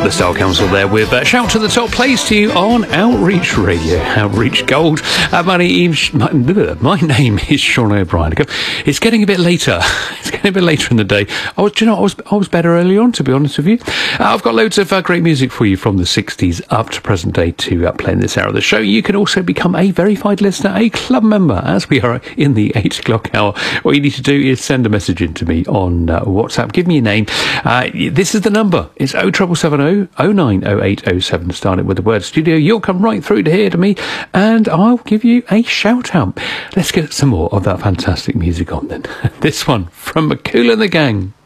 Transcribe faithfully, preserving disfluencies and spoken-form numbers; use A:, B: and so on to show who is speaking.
A: the Style Council there with uh, Shout to the Top, plays to you on Outreach Radio, Outreach Gold. Uh, my, name, my, my name is Sean O'Brien. It's getting a bit later. It's getting a bit later in the day. I was, do you know, I was, I was better early on, to be honest with you. Uh, I've got loads of uh, great music for you from the sixties up to present day to uh, play in this hour of the show. You can also become a verified listener, a club member, as we are in the eight o'clock hour. What you need to do is send a message in to me on uh, WhatsApp. Give me your name. Uh, this is the number. It's oh seven seven oh, oh nine oh eight oh seven. Start it with the word studio. You'll come right through to here to me and I'll give you a shout out. Let's get some more of that fantastic music on then. This one from Kool and the Gang.